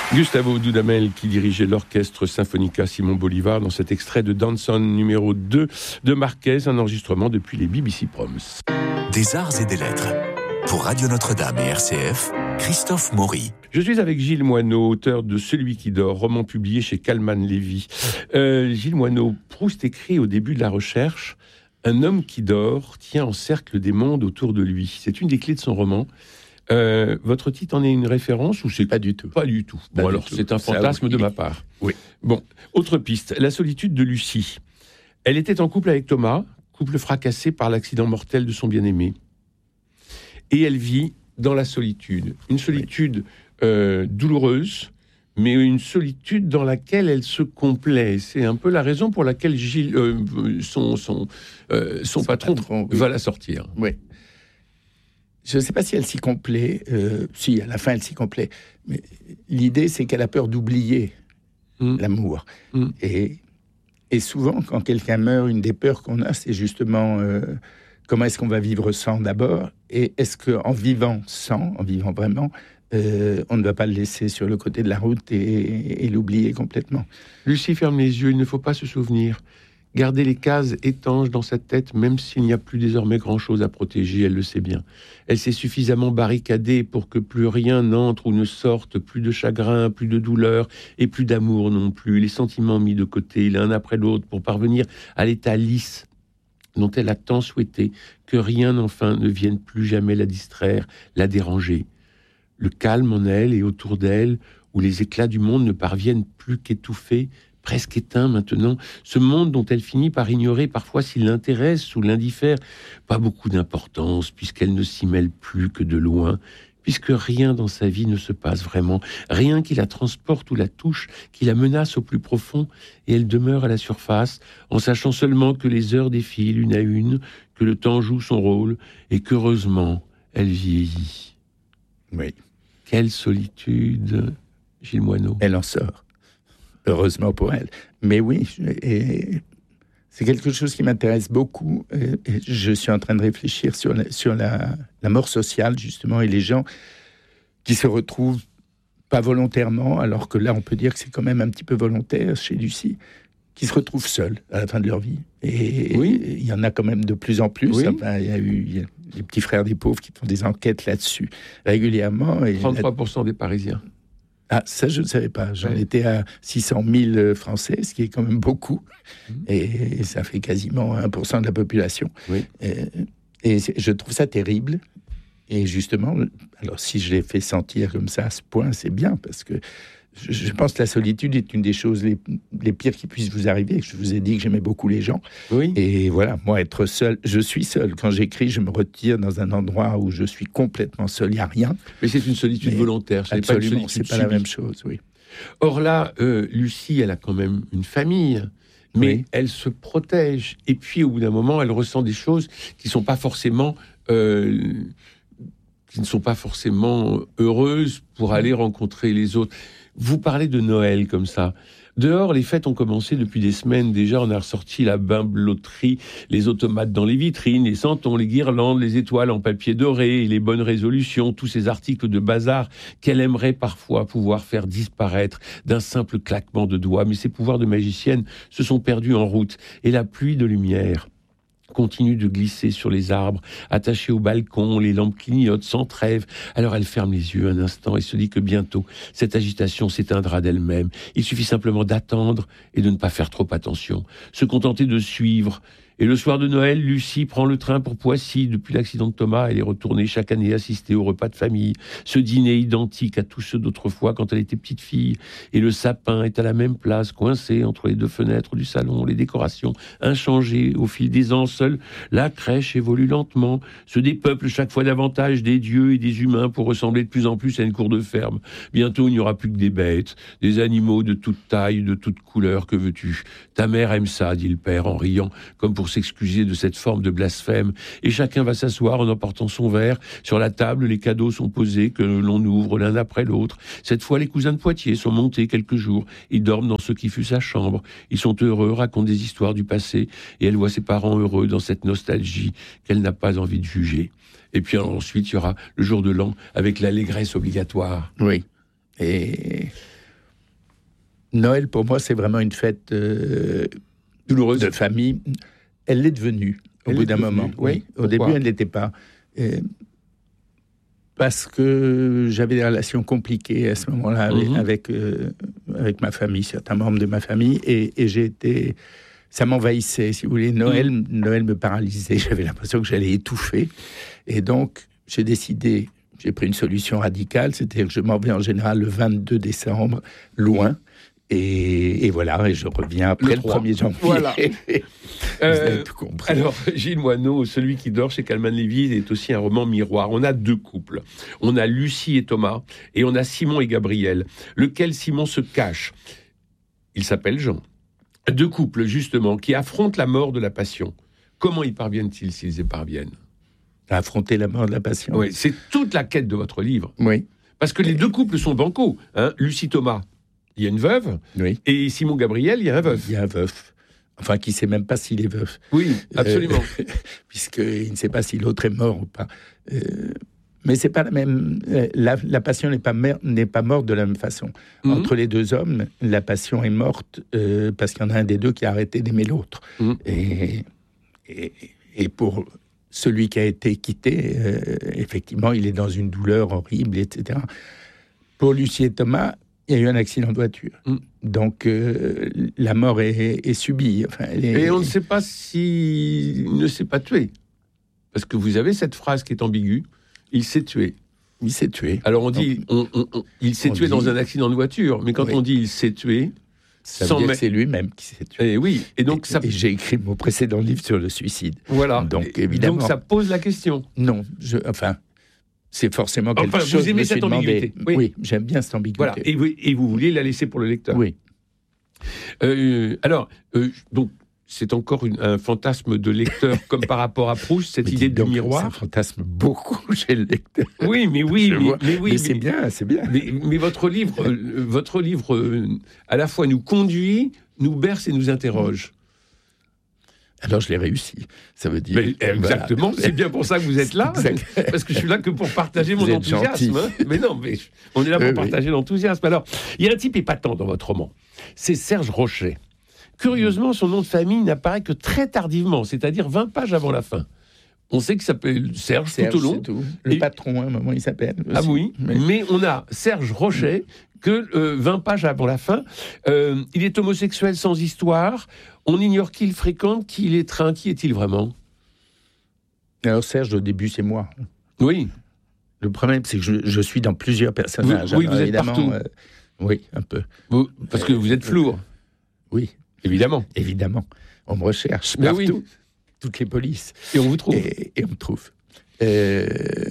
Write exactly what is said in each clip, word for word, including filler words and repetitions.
Gustavo Dudamel qui dirigeait l'orchestre Sinfonica Simon Bolivar dans cet extrait de Danson numéro deux de Marquez, un enregistrement depuis les B B C Proms. Des arts et des lettres. Pour Radio Notre-Dame et R C F, Christophe Maury. Je suis avec Gilles Moineau, auteur de Celui qui dort, roman publié chez Calman Lévy. Euh, Gilles Moineau, Proust écrit au début de la recherche « Un homme qui dort tient en cercle des mondes autour de lui ». C'est une des clés de son roman. Euh, votre titre en est une référence ou c'est pas du tout. Pas du tout. Bon, pas alors tout. C'est un fantasme Ça, oui. de ma part. Oui. Bon, autre piste, la solitude de Lucie. Elle était en couple avec Thomas, couple fracassé par l'accident mortel de son bien-aimé. Et elle vit dans la solitude. Une solitude oui. euh, douloureuse, mais une solitude dans laquelle elle se complaît. C'est un peu la raison pour laquelle Gilles, euh, son, son, euh, son, son patron, patron oui. va la sortir. Oui. Je ne sais pas si elle s'y complaît. Euh, si, à la fin, elle s'y complaît. Mais l'idée, c'est qu'elle a peur d'oublier mmh. l'amour. Mmh. Et, et souvent, quand quelqu'un meurt, une des peurs qu'on a, c'est justement euh, comment est-ce qu'on va vivre sans d'abord, et est-ce qu'en vivant sans, en vivant vraiment, euh, on ne va pas le laisser sur le côté de la route et, et, et l'oublier complètement. Lucie ferme les yeux, il ne faut pas se souvenir. Garder les cases étanches dans sa tête, même s'il n'y a plus désormais grand-chose à protéger, elle le sait bien. Elle s'est suffisamment barricadée pour que plus rien n'entre ou ne sorte, plus de chagrin, plus de douleur, et plus d'amour non plus. Les sentiments mis de côté, l'un après l'autre, pour parvenir à l'état lisse dont elle a tant souhaité, que rien enfin ne vienne plus jamais la distraire, la déranger. Le calme en elle et autour d'elle, où les éclats du monde ne parviennent plus qu'étouffer, presque éteint maintenant, ce monde dont elle finit par ignorer parfois s'il l'intéresse ou l'indiffère, pas beaucoup d'importance, puisqu'elle ne s'y mêle plus que de loin, puisque rien dans sa vie ne se passe vraiment, rien qui la transporte ou la touche, qui la menace au plus profond, et elle demeure à la surface, en sachant seulement que les heures défilent une à une, que le temps joue son rôle, et qu'heureusement, elle vieillit. Oui. Quelle solitude, Gilles Moineau. Elle en sort. Heureusement pour elle. Mais oui, et c'est quelque chose qui m'intéresse beaucoup. Et je suis en train de réfléchir sur, la, sur la, la mort sociale, justement, et les gens qui se retrouvent pas volontairement, alors que là, on peut dire que c'est quand même un petit peu volontaire chez Lucie, qui se retrouvent seuls à la fin de leur vie. Et oui. il y en a quand même de plus en plus. Oui. Enfin, il y a eu il y a les petits frères des pauvres qui font des enquêtes là-dessus régulièrement. Et trente-trois pour cent des Parisiens. Ah, ça, je ne savais pas. J'en ouais. étais à six cent mille Français, ce qui est quand même beaucoup. Mmh. Et ça fait quasiment un pour cent de la population. Oui. Et, et je trouve ça terrible. Et justement, alors si je l'ai fait sentir comme ça à ce point, c'est bien, parce que je, je pense que la solitude est une des choses les, les pires qui puissent vous arriver. Je vous ai dit que j'aimais beaucoup les gens. Oui. Et voilà, moi, être seul, je suis seul. Quand j'écris, je me retire dans un endroit où je suis complètement seul, il n'y a rien. Mais c'est une solitude Mais volontaire. C'est absolument, pas c'est pas subie. La même chose, oui. Or là, euh, Lucie, elle a quand même une famille, mais oui. elle se protège. Et puis, au bout d'un moment, elle ressent des choses qui sont pas forcément... Euh, qui ne sont pas forcément heureuses pour aller rencontrer les autres. Vous parlez de Noël comme ça. Dehors, les fêtes ont commencé depuis des semaines déjà. On a ressorti la bimbeloterie, les automates dans les vitrines, les santons, les guirlandes, les étoiles en papier doré, les bonnes résolutions, tous ces articles de bazar qu'elle aimerait parfois pouvoir faire disparaître d'un simple claquement de doigts. Mais ces pouvoirs de magicienne se sont perdus en route. Et la pluie de lumière continue de glisser sur les arbres, attachés au balcon, les lampes clignotent sans trêve. Alors elle ferme les yeux un instant et se dit que bientôt, cette agitation s'éteindra d'elle-même. Il suffit simplement d'attendre et de ne pas faire trop attention, se contenter de suivre. Et le soir de Noël, Lucie prend le train pour Poissy. Depuis l'accident de Thomas, elle est retournée chaque année assister au repas de famille. Ce dîner identique à tous ceux d'autrefois quand elle était petite fille. Et le sapin est à la même place, coincé entre les deux fenêtres du salon. Les décorations inchangées au fil des ans. Seule la crèche évolue lentement, se dépeuple chaque fois davantage des dieux et des humains pour ressembler de plus en plus à une cour de ferme. Bientôt, il n'y aura plus que des bêtes, des animaux de toute taille, de toute couleur. Que veux-tu ? Ta mère aime ça, dit le père en riant, comme pour s'excuser de cette forme de blasphème, et chacun va s'asseoir en emportant son verre. Sur la table, les cadeaux sont posés, que l'on ouvre l'un après l'autre. Cette fois, les cousins de Poitiers sont montés quelques jours. Ils dorment dans ce qui fut sa chambre. Ils sont heureux, racontent des histoires du passé, et elle voit ses parents heureux dans cette nostalgie qu'elle n'a pas envie de juger. Et puis ensuite, il y aura le jour de l'an avec l'allégresse obligatoire. Oui. Et Noël, pour moi, c'est vraiment une fête euh, douloureuse de famille. Elle l'est devenue au elle bout d'un devenue. moment. Oui. oui. Au début, elle ne l'était pas. Et parce que j'avais des relations compliquées à ce moment-là avec, mmh. avec, euh, avec ma famille, certains membres de ma famille, et, et j'ai été... Ça m'envahissait, si vous voulez. Noël, mmh. Noël me paralysait. J'avais l'impression que j'allais étouffer. Et donc, j'ai décidé... J'ai pris une solution radicale, c'est-à-dire que je m'en vais en général le vingt-deux décembre, loin, et, et voilà, et je reviens après le, le premier janvier. Voilà. Vous euh, avez tout compris. Alors, Gilles Moineau, Celui qui dort chez Calman Levy est aussi un roman miroir. On a deux couples. On a Lucie et Thomas, et on a Simon et Gabriel. Lequel Simon se cache? Il s'appelle Jean. Deux couples, justement, qui affrontent la mort de la passion. Comment y parviennent-ils, s'ils y parviennent? À affronter la mort de la passion. Oui, c'est toute la quête de votre livre. Oui. Parce que les deux couples sont bancaux. Hein. Lucie Thomas, il y a une veuve. Oui. Et Simon Gabriel, il y a un veuf. Il y a un veuf. Enfin, qui ne sait même pas s'il est veuf. Oui, absolument. Euh, puisqu'il ne sait pas si l'autre est mort ou pas. Euh, mais c'est pas la même... La, la passion n'est pas, mer, n'est pas morte de la même façon. Mm-hmm. Entre les deux hommes, la passion est morte euh, parce qu'il y en a un des deux qui a arrêté d'aimer l'autre. Mm-hmm. Et, et, et pour... Celui qui a été quitté, euh, effectivement, il est dans une douleur horrible, et cetera. Pour Lucie et Thomas, il y a eu un accident de voiture. Mm. Donc, euh, la mort est, est subie. Enfin, elle est... Et on ne sait pas s'il ne s'est pas tué. Parce que vous avez cette phrase qui est ambiguë. Il s'est tué. Il s'est tué. Alors, on dit, on, on, on, il s'est tué dit... dans un accident de voiture. Mais quand oui. on dit il s'est tué... Ça veut dire que c'est lui-même qui s'est tué. Et oui, et donc et, ça... et j'ai écrit mon précédent livre sur le suicide. Voilà. Donc évidemment. Donc ça pose la question. Non, je, enfin, c'est forcément quelque enfin, chose. Vous aimez cette ambiguïté. Oui. oui, j'aime bien cette ambiguïté. Voilà. Et vous, et vous vouliez la laisser pour le lecteur. Oui. Euh, alors, euh, donc. C'est encore une, un fantasme de lecteur, comme par rapport à Proust, cette mais idée du miroir. Ça fantasme beaucoup chez le lecteur. Oui, mais oui, mais, mais oui, mais c'est mais, bien, c'est bien. Mais, mais votre livre, euh, votre livre, euh, à la fois nous conduit, nous berce et nous interroge. Alors je l'ai réussi. Ça veut dire. Mais, exactement. Voilà. C'est bien pour ça que vous êtes là, parce que je suis là que pour partager mon enthousiasme. Hein. Mais non, mais on est là pour oui, partager oui. l'enthousiasme. Alors, il y a un type épatant dans votre roman. C'est Serge Rochet. Curieusement, son nom de famille n'apparaît que très tardivement, c'est-à-dire vingt pages avant la fin. On sait qu'il s'appelle Serge, Serge tout au long. Tout. Le et... patron, à un moment, il s'appelle. Aussi. Ah oui, mais... mais on a Serge Rochet, que euh, vingt pages avant la fin. Euh, il est homosexuel sans histoire. On ignore qui il fréquente, qui il étreint. Qui est-il vraiment? Alors Serge, au début, c'est moi. Oui. Le problème, c'est que je, je suis dans plusieurs personnages. Vous, oui, vous êtes partout. Euh, oui, un peu. Vous, parce que vous êtes flour. Oui. Évidemment. Évidemment. On me recherche partout. Oui. Toutes les polices. Et on vous trouve. Et, et on me trouve. Euh,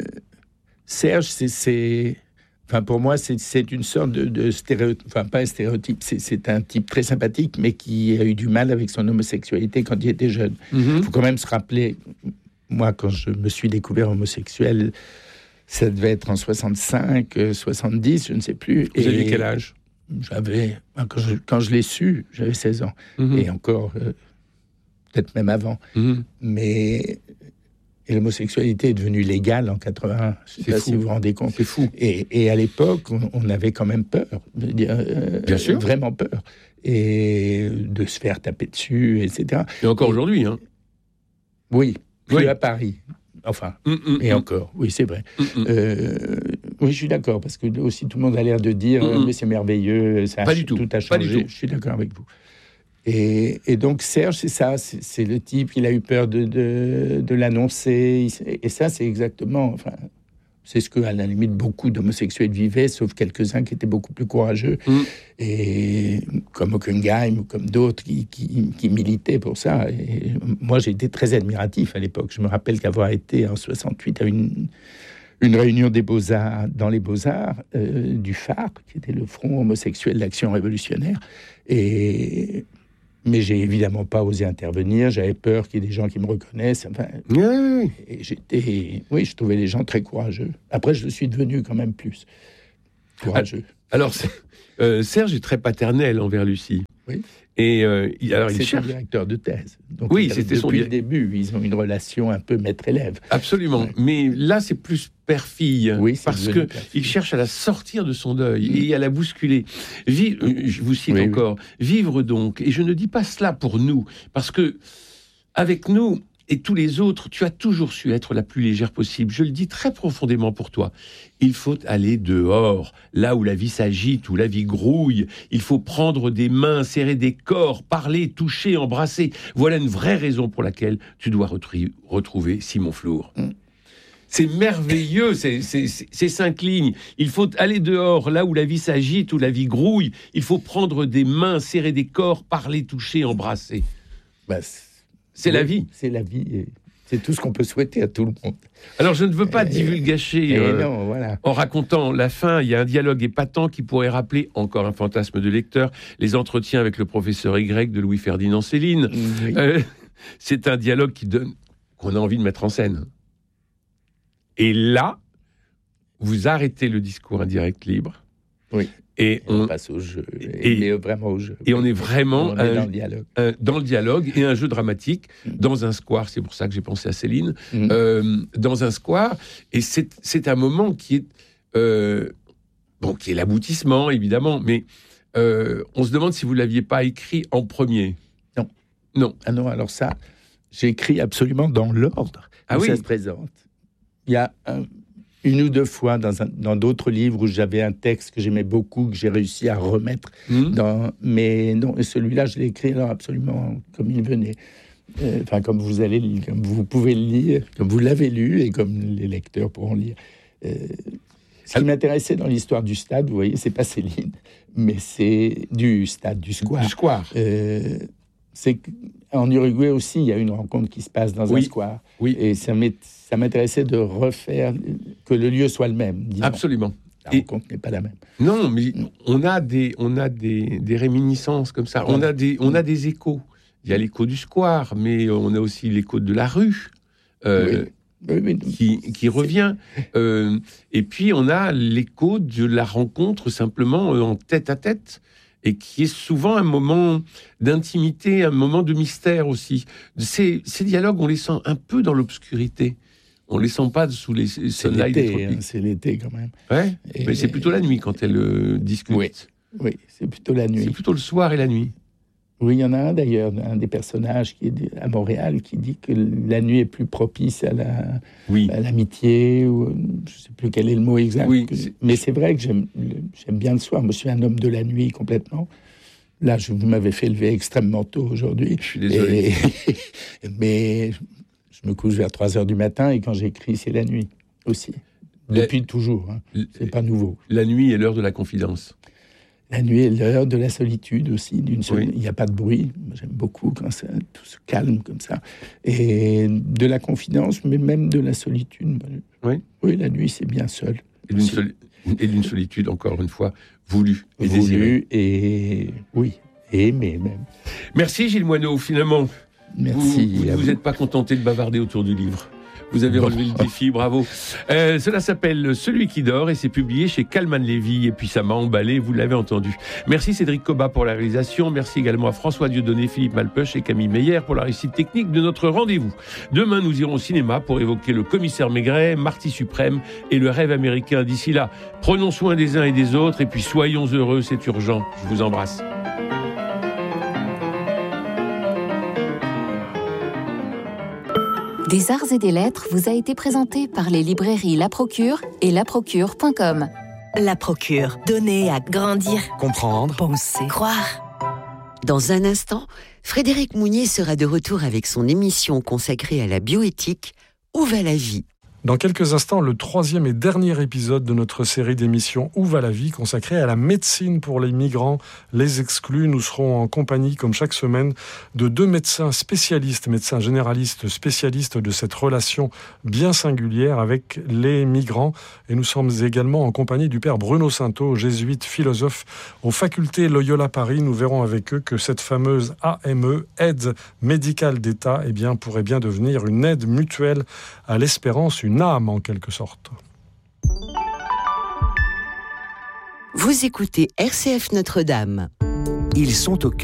Serge, c'est, c'est... Enfin, pour moi, c'est, c'est une sorte de, de stéréotype. Enfin, pas un stéréotype. C'est, c'est un type très sympathique, mais qui a eu du mal avec son homosexualité quand il était jeune. Il mm-hmm. faut quand même se rappeler... Moi, quand je me suis découvert homosexuel, ça devait être en soixante-cinq, soixante-dix, je ne sais plus. Vous aviez quel âge? J'avais, quand je, quand je l'ai su, j'avais seize ans. Mmh. Et encore, euh, peut-être même avant. Mmh. Mais et l'homosexualité est devenue légale en quatre-vingt-un. Je ne sais pas si vous vous rendez compte. C'est fou. Et, et à l'époque, on, on avait quand même peur. Dire, euh, Bien sûr. Vraiment peur. Et de se faire taper dessus, et cetera. Et encore et, aujourd'hui, hein. Oui, plus oui. à Paris. Enfin, mmh, mmh, et mmh. encore, oui, c'est vrai. Mmh, euh, oui, je suis d'accord, parce que aussi tout le monde a l'air de dire mmh. « mais c'est merveilleux, ça pas a, du tout. tout a changé ». Pas du tout. Je suis d'accord avec vous. Et, et donc Serge, c'est ça, c'est, c'est le type, il a eu peur de, de, de l'annoncer, et ça, c'est exactement... Enfin, c'est ce que, à la limite, beaucoup d'homosexuels vivaient, sauf quelques-uns qui étaient beaucoup plus courageux, mmh. et comme Hockenheim ou comme d'autres qui, qui, qui militaient pour ça. Et moi, j'ai été très admiratif à l'époque. Je me rappelle qu'avoir été en soixante-huit à une, une réunion des Beaux-Arts, dans les Beaux-Arts, euh, du F A R, qui était le Front homosexuel d'action révolutionnaire, et... Mais j'ai évidemment pas osé intervenir. J'avais peur qu'il y ait des gens qui me reconnaissent. Enfin, oui, oui, oui. Et j'étais, oui, je trouvais les gens très courageux. Après, je suis devenu quand même plus courageux. Alors, euh, Serge est très paternel envers Lucie. Oui. Et euh, il, alors, c'est il cherche... un directeur de thèse. Donc, oui, il, c'était depuis son le début, ils ont une relation un peu maître-élève. Absolument. Ouais. Mais là, c'est plus père-fille. Oui, c'est parce que il cherche à la sortir de son deuil mmh. et à la bousculer. Vive, je vous cite oui, encore, oui. Vivre donc. Et je ne dis pas cela pour nous, parce que avec nous et tous les autres, tu as toujours su être la plus légère possible. Je le dis très profondément pour toi. Il faut aller dehors, là où la vie s'agite, où la vie grouille. Il faut prendre des mains, serrer des corps, parler, toucher, embrasser. Voilà une vraie raison pour laquelle tu dois retru- retrouver Simon Flour. Mm. C'est merveilleux, ces, ces, ces cinq lignes. Il faut aller dehors, là où la vie s'agite, où la vie grouille. Il faut prendre des mains, serrer des corps, parler, toucher, embrasser. Bah, c'est oui, la vie. C'est la vie. Et c'est tout ce qu'on peut souhaiter à tout le monde. Alors, je ne veux pas et, divulgacher et euh, non, voilà. en racontant la fin. Il y a un dialogue épatant qui pourrait rappeler, encore un fantasme de lecteur, les entretiens avec le professeur Y de Louis-Ferdinand Céline. Oui. Euh, c'est un dialogue qui donne, qu'on a envie de mettre en scène. Et là, vous arrêtez le discours indirect libre. Oui. Et on, on passe au jeu. Et, et, et vraiment au jeu. Et on est vraiment on est un, dans, le dialogue. Un, dans le dialogue et un jeu dramatique mmh. dans un square. C'est pour ça que j'ai pensé à Céline. Mmh. Euh, dans un square. Et c'est, c'est un moment qui est, euh, bon, qui est l'aboutissement, évidemment. Mais euh, on se demande si vous ne l'aviez pas écrit en premier. Non. Non. Ah non, alors ça, j'ai écrit absolument dans l'ordre où ah oui. ça se présente. Il y a un... une ou deux fois dans, un, dans d'autres livres où j'avais un texte que j'aimais beaucoup, que j'ai réussi à remettre. Mmh. Dans, mais non, celui-là, je l'ai écrit alors absolument comme il venait. Euh, enfin, comme vous, allez, comme vous pouvez le lire, comme vous l'avez lu et comme les lecteurs pourront lire. Euh, ce qui m'intéressait dans l'histoire du stade, vous voyez, c'est pas Céline, mais c'est du stade, du square. Du square. Euh, c'est qu'en Uruguay aussi, il y a une rencontre qui se passe dans oui. un square. Oui. Et ça m'est Ça m'intéressait de refaire, que le lieu soit le même. Disons. Absolument. La rencontre n'est pas la même. Non, mais on a des, on a des, des réminiscences comme ça. On a des, on a des échos. Il y a l'écho du square, mais on a aussi l'écho de la rue euh, oui. Oui, oui. Qui, qui revient. Euh, et puis, on a l'écho de la rencontre simplement en tête à tête. Et qui est souvent un moment d'intimité, un moment de mystère aussi. Ces, ces dialogues, on les sent un peu dans l'obscurité. On les sent pas sous les sunlights des tropiques. Hein, c'est l'été quand même. Ouais, et... mais c'est plutôt la nuit quand elle euh, discute. Oui, oui, c'est plutôt la nuit. C'est plutôt le soir et la nuit. Oui, il y en a un d'ailleurs, un des personnages qui est à Montréal, qui dit que la nuit est plus propice à, la, oui. à l'amitié, ou je ne sais plus quel est le mot exact. Oui, que, c'est... Mais c'est vrai que j'aime, j'aime bien le soir. Moi, je suis un homme de la nuit complètement. Là, je, vous m'avez fait lever extrêmement tôt aujourd'hui. Je suis désolé. Et, mais je me couche vers trois heures du matin et quand j'écris, c'est la nuit aussi. Depuis la... toujours. Hein. C'est pas nouveau. La nuit est l'heure de la confidence. La nuit est l'heure de la solitude aussi. D'une seule... oui. Il n'y a pas de bruit. J'aime beaucoup quand ça, tout se calme comme ça. Et de la confidence, mais même de la solitude. Oui, oui la nuit, c'est bien seul. Et d'une, soli... et d'une solitude, encore une fois, voulue et voulue désirée. Et oui, et aimée même. Merci Gilles Moineau. Finalement, Merci vous ne vous, vous êtes pas contenté de bavarder autour du livre. Vous avez relevé bon. le défi, bravo. Euh, cela s'appelle Celui qui dort et c'est publié chez Calman Lévy. Et puis ça m'a emballé, vous l'avez entendu. Merci Cédric Cobat pour la réalisation. Merci également à François Dieudonné, Philippe Malpeuch et Camille Meyer pour la réussite technique de notre rendez-vous. Demain, nous irons au cinéma pour évoquer Le Commissaire Maigret, Marty Suprême et Le Rêve américain. D'ici là, prenons soin des uns et des autres et puis soyons heureux, c'est urgent. Je vous embrasse. Des arts et des lettres vous a été présenté par les librairies La Procure et la procure point com. La Procure, donner à grandir, comprendre, penser, croire. Dans un instant, Frédéric Mounier sera de retour avec son émission consacrée à la bioéthique « Où va la vie ?» Dans quelques instants, le troisième et dernier épisode de notre série d'émissions « Où va la vie ?» consacrée à la médecine pour les migrants, les exclus. Nous serons en compagnie, comme chaque semaine, de deux médecins spécialistes, médecins généralistes spécialistes de cette relation bien singulière avec les migrants. Et nous sommes également en compagnie du père Bruno Sainteau, jésuite philosophe aux facultés Loyola Paris. Nous verrons avec eux que cette fameuse A M E, aide médicale d'État, eh bien, pourrait bien devenir une aide mutuelle à l'espérance, une âme en quelque sorte. Vous écoutez R C F Notre-Dame. Ils sont au